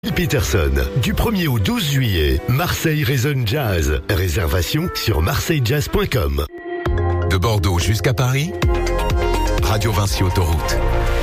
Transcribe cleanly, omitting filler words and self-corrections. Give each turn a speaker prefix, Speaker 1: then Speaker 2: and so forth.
Speaker 1: Peterson, du 1er au 12 juillet, Marseille résonne jazz. Réservation sur marseillejazz.com.
Speaker 2: De Bordeaux jusqu'à Paris, Radio Vinci Autoroute.